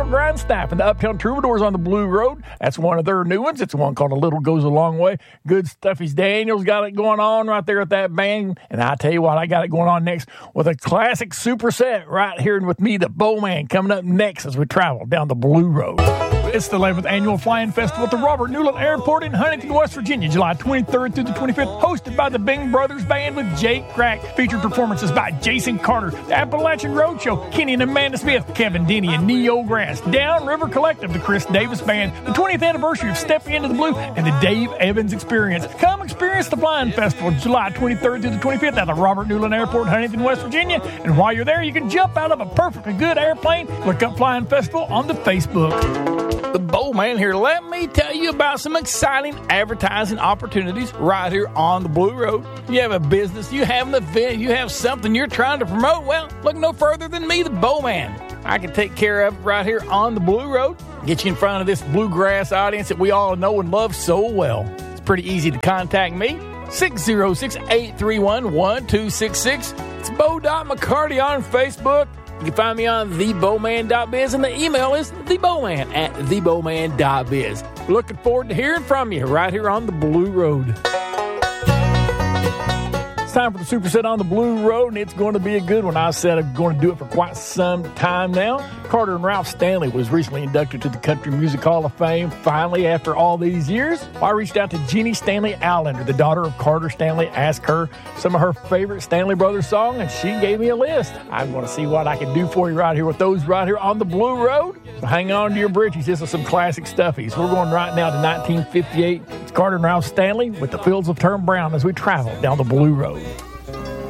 Grindstaff and the Uptown Troubadours on the Blue Road. That's one of their new ones. It's one called A Little Goes a Long Way. Good Stuffies Daniels got it going on right there at that band. And I tell you what, I got it going on next with a classic superset right here with me, the Bowman, coming up next as we travel down the Blue Road. It's the 11th Annual Flying Festival at the Robert Newland Airport in Huntington, West Virginia, July 23rd through the 25th, hosted by the Bing Brothers Band with Jake Crack. Featured performances by Jason Carter, the Appalachian Roadshow, Kenny and Amanda Smith, Kevin Denny and Neo Grass, Downriver Collective, the Chris Davis Band, the 20th anniversary of Stepping Into the Blue, and the Dave Evans Experience. Come experience the Flying Festival, July 23rd through the 25th at the Robert Newland Airport, Huntington, West Virginia. And while you're there, you can jump out of a perfectly good airplane. Look up Flying Festival on the Facebook. The Bowman here. Let me tell you about some exciting advertising opportunities right here on the Blue Road. You have a business, you have an event, you have something you're trying to promote. Well, look no further than me, the Bowman. I can take care of it right here on the Blue Road. Get you in front of this bluegrass audience that we all know and love so well. It's pretty easy to contact me. 606-831-1266. It's Bo.McCarty on Facebook. You can find me on thebowman.biz, and the email is thebowman@thebowman.biz. We're looking forward to hearing from you right here on the Blue Road. It's time for the Superset on the Blue Road, and it's going to be a good one. I said I'm going to do it for quite some time now. Carter and Ralph Stanley was recently inducted to the Country Music Hall of Fame, finally, after all these years. I reached out to Jeannie Stanley Allender, the daughter of Carter Stanley, asked her some of her favorite Stanley Brothers songs, and she gave me a list. I'm going to see what I can do for you right here with those right here on the Blue Road. So hang on to your britches. This is some classic stuffies. We're going right now to 1958. It's Carter and Ralph Stanley with The Fields of Turn Brown as we travel down the Blue Road.